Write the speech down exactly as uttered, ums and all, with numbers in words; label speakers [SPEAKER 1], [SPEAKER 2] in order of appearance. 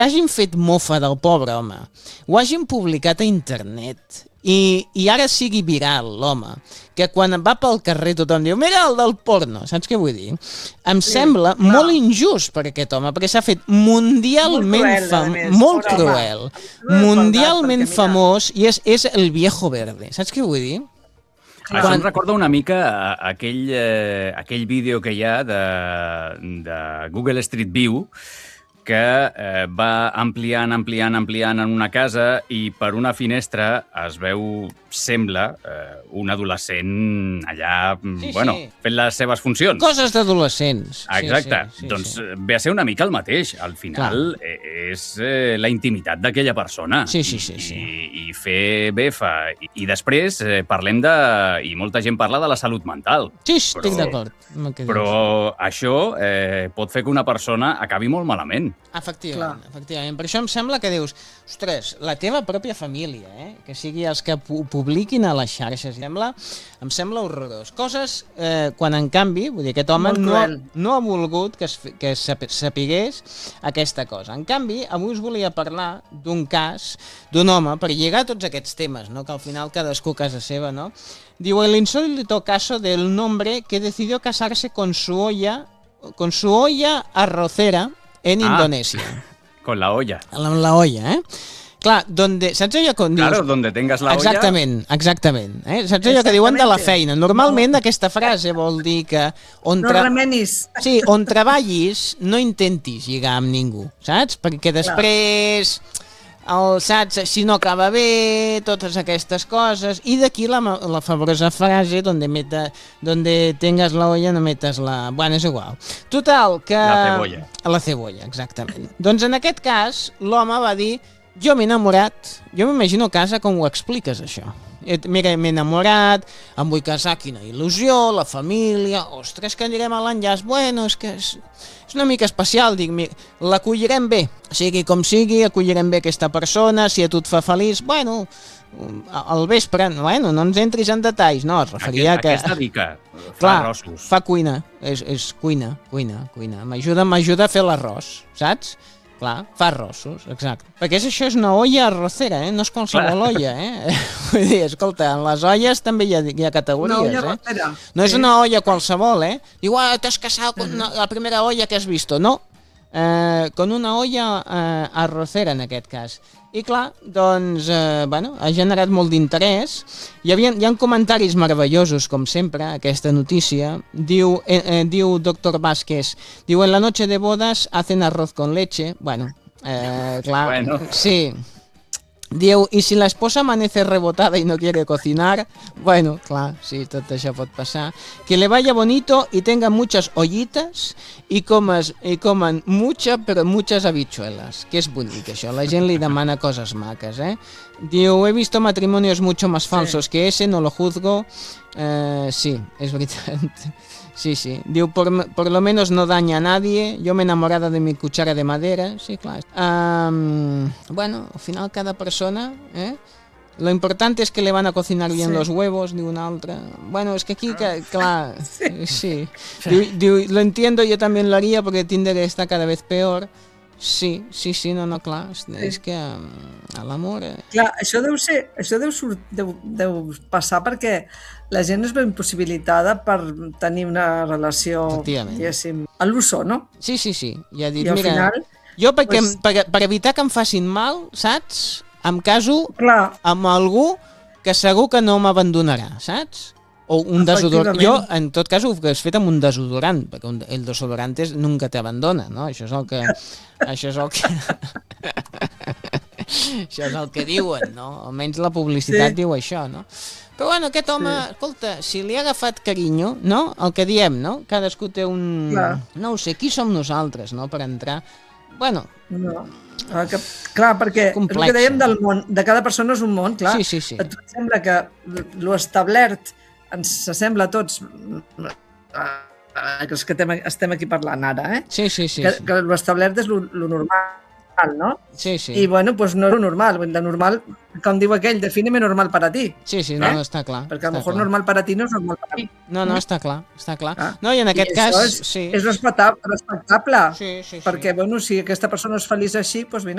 [SPEAKER 1] hagin fet mofa del pobre home, ho hagin publicat a internet i, i ara sigui viral l'home, que quan va pel carrer tothom diu mira el del porno, saps què vull dir? Em sí, sembla no. molt injust per aquest home, perquè s'ha fet mundialment molt cruel, fam... molt però, cruel va, mundialment perquè, famós i és, és el viejo verde, saps què vull dir?
[SPEAKER 2] Això quan... em recorda una mica aquell, eh, aquell vídeo que hi ha de, de Google Street View que eh, va ampliant, ampliant, ampliant en una casa i per una finestra es veu, sembla, eh, un adolescent allà, sí, bueno, sí. fent les seves funcions.
[SPEAKER 1] Coses d'adolescents.
[SPEAKER 2] Exacte.
[SPEAKER 1] Sí, sí, sí,
[SPEAKER 2] doncs
[SPEAKER 1] sí.
[SPEAKER 2] ve a ser una mica el mateix. Al final Clar. és eh, la intimitat d'aquella persona.
[SPEAKER 1] Sí, sí, sí. sí.
[SPEAKER 2] I, i fer befa. I, i després eh, parlem de... I molta gent parla de la salut mental.
[SPEAKER 1] Sí, estic d'acord.
[SPEAKER 2] Però això eh, pot fer que una persona acabi molt malament.
[SPEAKER 1] Efectivament, Clar. efectivament. Per això em sembla que dius, ostres, la teva pròpia família, eh? que sigui els que pu publiquin a les xarxes, em sembla, em sembla horrorós. Coses, eh, quan en canvi, vull dir, aquest home no, no ha volgut que, es, que sapigués aquesta cosa. En canvi, avui us volia parlar d'un cas d'un home, per lligar tots aquests temes, no? que al final cadascú a casa seva, no? Diu, el insólito caso del hombre que decidió casarse con su olla, con su olla arrocera, en ah, Indonesia.
[SPEAKER 2] Con la olla.
[SPEAKER 1] Amb la olla, eh? Clar, donde, saps allò que dius...
[SPEAKER 2] Claro, donde tengas la olla...
[SPEAKER 1] Exactament, exactament. Eh? Saps allò que diuen de la feina? Normalment no. aquesta frase vol dir que... On
[SPEAKER 3] no tra... remenis.
[SPEAKER 1] Sí, on treballis no intentis lligar amb ningú, saps? Perquè després... El, saps, si no acaba bé, totes aquestes coses, i d'aquí la, la famosa frase donde, meta, donde tengas la olla no metes la... Bueno, és igual. Total, que...
[SPEAKER 2] La cebolla.
[SPEAKER 1] La cebolla, exactament. Doncs en aquest cas, l'home va dir, jo m'he enamorat, jo m'imagino a casa com ho expliques, això. Mira, m'he enamorat, em vull casar, quina il·lusió, la família, ostres, que anirem a l'enllaç, bueno, és que és, és una mica especial, dic, l'acollirem bé, sigui com sigui, acollirem bé aquesta persona, si a tu et fa feliç, bueno, al vespre, bueno, no ens entris en detalls, no, es referia
[SPEAKER 2] Aquest,
[SPEAKER 1] que...
[SPEAKER 2] Aquesta dica, fa
[SPEAKER 1] Clar,
[SPEAKER 2] arrossos.
[SPEAKER 1] Fa cuina, és, és cuina, cuina, cuina, m'ajuda m'ajuda a fer l'arròs, saps? Clar, fa arrossos, exacte. Perquè és, això és una olla arrocera, eh? No és qualsevol Clar. olla, eh? Vull dir, escolta, en les olles també hi ha, hi ha categories,
[SPEAKER 3] una olla
[SPEAKER 1] eh? No és una olla qualsevol, eh? Diu, ah, t'has casat con una, la primera olla que has visto. No, eh, con una olla eh, arrocera, en aquest cas. I clar, doncs, eh, bueno, ha generat molt d'interès. Hi, havia, hi ha comentaris meravellosos, com sempre, aquesta notícia. Diu, eh, eh, diu doctor Vázquez, diu, en la noche de bodas hacen arroz con leche. Bueno, eh, clar,
[SPEAKER 2] bueno.
[SPEAKER 1] sí. Diu, i si la esposa amanece rebotada y no quiere cocinar, bueno, clar, sí, tot això pot passar. Que le vaya bonito y tenga muchas ollitas y comas, y coman mucha, pero muchas habichuelas. Que és bonic, això. La gent li demana coses maques, eh? Diu, he visto matrimonios mucho más falsos sí. que ese, no lo juzgo. Eh, sí, és veritat. Sí, sí. Diu, por, por lo menos no daña a nadie. Yo me he enamorado de mi cuchara de madera. Sí, clar. Um, bueno, al final cada persona, ¿eh? Lo importante es que le van a cocinar bien sí. los huevos, diu una altra. Bueno, es que aquí, que, clar, sí. sí. Diu, diu, lo entiendo, yo también lo haría porque Tinder está cada vez peor. Sí, sí, sí, no, no, clar, és, és que um, a l'amor... Eh...
[SPEAKER 3] Clar, això deu ser, això deu, surt, deu, deu passar perquè la gent es veu impossibilitada per tenir una relació, diguéssim, a l'uso, no?
[SPEAKER 1] Sí, sí, sí. Ja dit,
[SPEAKER 3] I al
[SPEAKER 1] mira,
[SPEAKER 3] final...
[SPEAKER 1] Jo perquè,
[SPEAKER 3] pues...
[SPEAKER 1] per, per evitar que em facin mal, saps? Em caso
[SPEAKER 3] clar.
[SPEAKER 1] amb algú que segur que no m'abandonarà, saps? O un desodorant. Jo, en tot cas, ho he fet amb un desodorant, perquè un, el desodorant és nunca t'abandona, no? Això és el que... això és el que... això és el que diuen, no? Almenys la publicitat sí. diu això, no? Però bueno, aquest home, sí. escolta, si li ha agafat carinyo, no? El que diem, no? Cadascú té un... Clar. No ho sé, qui som nosaltres, no?, per entrar... Bueno...
[SPEAKER 3] No. Ah, que, clar, perquè complexa. El que dèiem del món, de cada persona és un món, clar.
[SPEAKER 1] Sí, sí, sí.
[SPEAKER 3] A tu et sembla que lo establert ens sembla a tots, que els que estem aquí parlant ara, eh?
[SPEAKER 1] Sí, sí, sí.
[SPEAKER 3] Que,
[SPEAKER 1] sí.
[SPEAKER 3] que lo establert és lo, lo normal, no?
[SPEAKER 1] Sí, sí.
[SPEAKER 3] I bueno, pues no és lo normal. De normal, com diu aquell, defíneme normal per a ti.
[SPEAKER 1] Sí, sí, no,
[SPEAKER 3] eh?
[SPEAKER 1] no està clar.
[SPEAKER 3] Perquè a lo mejor
[SPEAKER 1] clar.
[SPEAKER 3] normal per a ti no és normal per a mi.
[SPEAKER 1] No, no, està clar, està clar.
[SPEAKER 3] Ah.
[SPEAKER 1] No, i en aquest
[SPEAKER 3] I
[SPEAKER 1] cas...
[SPEAKER 3] és,
[SPEAKER 1] sí.
[SPEAKER 3] és respectable,
[SPEAKER 1] Sí, sí, sí.
[SPEAKER 3] perquè, bueno, si aquesta persona és feliç així, doncs vine.